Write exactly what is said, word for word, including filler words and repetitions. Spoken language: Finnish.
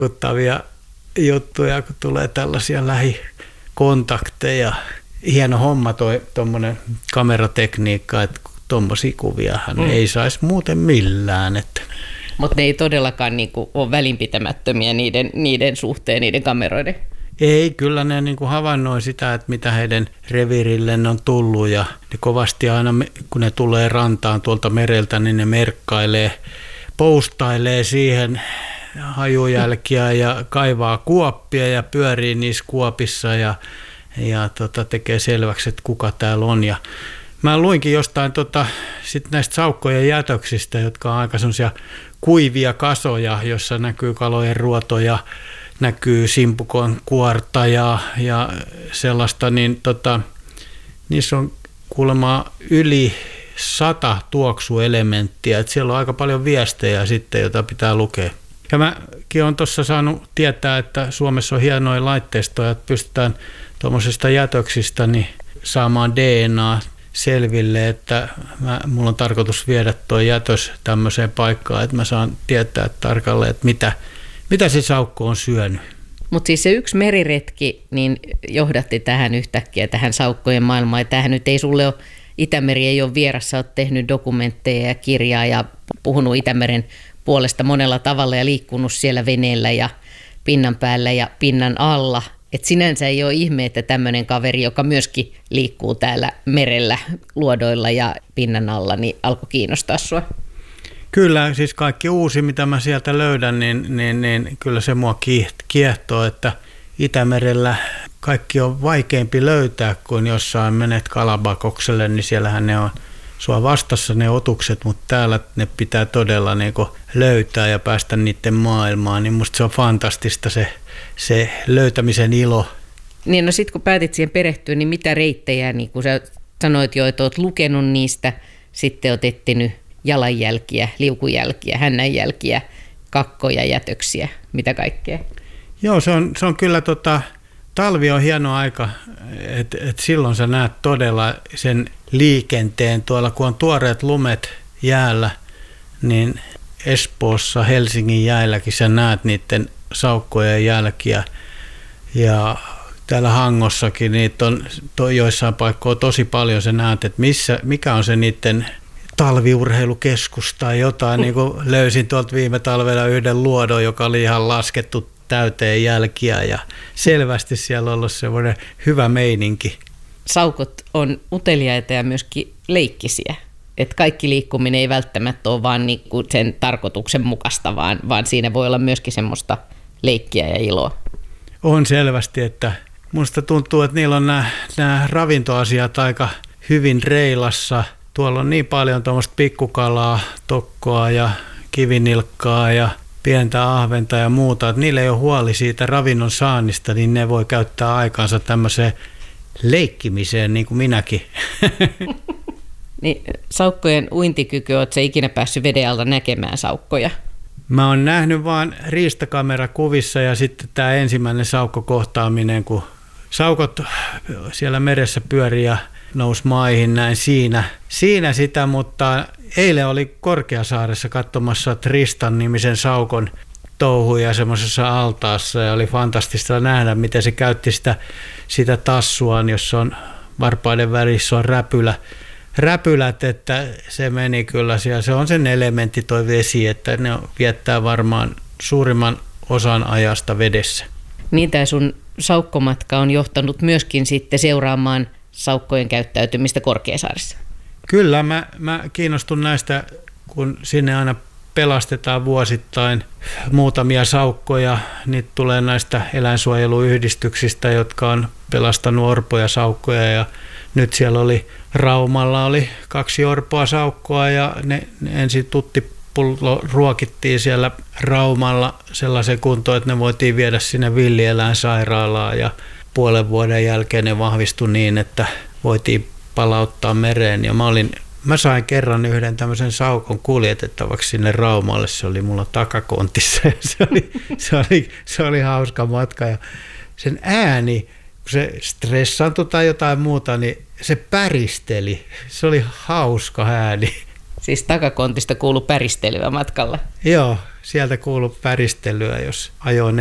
kuttavia juttuja, kun tulee tällaisia lähikontakteja. Hieno homma toi tuommoinen kameratekniikka, että tuommoisia kuviahan mm. ei saisi muuten millään. Että. Mutta ne ei todellakaan niinku ole välinpitämättömiä niiden, niiden suhteen, niiden kameroiden. Ei, kyllä ne niinku havainnoi sitä, että mitä heidän reviirilleen on tullut ja ne kovasti aina, kun ne tulee rantaan tuolta mereltä, niin ne merkkailee, postailee siihen hajujälkiä ja kaivaa kuoppia ja pyörii niissä kuopissa ja, ja tota, tekee selväksi, että kuka täällä on. Ja mä luinkin jostain tota, sit näistä saukkojen jätöksistä, jotka on aika sellaisia kuivia kasoja, jossa näkyy kalojen ruotoja, näkyy simpukon kuorta ja, ja sellaista, niin tota, niissä on kuulemma yli sata tuoksuelementtiä, että siellä on aika paljon viestejä sitten, joita pitää lukea. Ja mäkin olen tuossa saanut tietää, että Suomessa on hienoja laitteistoja, että pystytään tuommoisista jätöksistä niin saamaan D N A selville, että mä, mulla on tarkoitus viedä tuo jätös tämmöiseen paikkaan, että mä saan tietää tarkalleen, että mitä, mitä se saukko on syönyt. Mutta siis se yksi meriretki niin johdatti tähän yhtäkkiä, tähän saukkojen maailmaan. Ja tämähän nyt ei sulle ole, Itämeri ei ole vierassa, olet tehnyt dokumentteja ja kirjaa ja puhunut Itämeren puolesta monella tavalla ja liikkunut siellä veneellä ja pinnan päällä ja pinnan alla. Et sinänsä ei ole ihme, että tämmöinen kaveri, joka myöskin liikkuu täällä merellä, luodoilla ja pinnan alla, niin alkoi kiinnostaa sua. Kyllä, siis kaikki uusi, mitä mä sieltä löydän, niin, niin, niin kyllä se mua kiehtoo, että Itämerellä kaikki on vaikeampi löytää kuin jossain menet Kalabakokselle, niin siellähän ne on sua vastassa ne otukset, mutta täällä ne pitää todella niin kuin löytää ja päästä niiden maailmaan, niin musta se on fantastista se, se löytämisen ilo. Niin no sit kun päätit siihen perehtyä, niin mitä reittejä, niin kun sä sanoit jo, että oot lukenut niistä, sitten oot etsinyt jalanjälkiä, liukujälkiä, hännänjälkiä, kakkoja, jätöksiä, mitä kaikkea? Joo, se on, se on kyllä, tota, talvi on hieno aika, että et silloin sä näet todella sen liikenteen tuolla, kun on tuoreet lumet jäällä, niin Espoossa, Helsingin jäälläkin sä näet niiden saukkojen jälkiä ja täällä Hangossakin niitä on to, joissain paikkoja tosi paljon, sä näet, että missä, mikä on se niiden talviurheilukeskus tai jotain, niin kuin löysin tuolta viime talvella yhden luodon, joka oli ihan laskettu täyteen jälkiä ja selvästi siellä on ollut semmoinen hyvä meininki. Saukot on uteliaita ja myöskin leikkisiä, että kaikki liikkuminen ei välttämättä ole vaan niinku sen tarkoituksen mukaista, vaan, vaan siinä voi olla myöskin semmoista leikkiä ja iloa. On selvästi, että musta tuntuu, että niillä on nämä, nämä ravintoasiat aika hyvin reilassa. Tuolla on niin paljon tuommoista pikkukalaa, tokkoa ja kivinilkkaa ja pientä ahventa ja muuta, että niillä ei ole huoli siitä ravinnon saannista, niin ne voi käyttää aikaansa tämmöiseen leikkimiseen, niin kuin minäkin. Niin, saukkojen uintikyky, oletko sä ikinä päässyt veden alta näkemään saukkoja? Mä oon nähnyt vaan riistakamerakuvissa ja sitten tämä ensimmäinen saukkokohtaaminen, kun saukot siellä meressä pyörii ja nousi maihin, näin siinä, siinä sitä, mutta eilen oli Korkeasaaressa katsomassa Tristan-nimisen saukon touhuja semmoisessa altaassa ja oli fantastista nähdä, miten se käytti sitä, sitä tassuaan, jossa on varpaiden välissä on räpylä, räpylät, että se meni kyllä siellä. Se on sen elementti toi vesi, että ne viettää varmaan suurimman osan ajasta vedessä. Niin tämä sun saukkomatka on johtanut myöskin sitten seuraamaan saukkojen käyttäytymistä Korkeasaaressa. Kyllä, mä, mä kiinnostun näistä, kun sinne aina pelastetaan vuosittain muutamia saukkoja. Niitä tulee näistä eläinsuojeluyhdistyksistä, jotka on pelastanut orpoja, saukkoja ja nyt siellä oli Raumalla oli kaksi orpoa saukkoa ja ne, ne ensin tuttipullo ruokittiin siellä Raumalla sellaisen kuntoon, että ne voitiin viedä sinne villieläinsairaalaan ja puolen vuoden jälkeen ne vahvistui niin, että voitiin palauttaa mereen ja mä olin Mä sain kerran yhden tämmöisen saukon kuljetettavaksi sinne Raumalle, se oli mulla takakontissa ja se oli, se oli, se oli hauska matka ja sen ääni, kun se stressaantui tai jotain muuta, niin se päristeli, se oli hauska ääni. Siis takakontista kuului päristelyä matkalla. Joo, sieltä kuului päristelyä, jos ajoin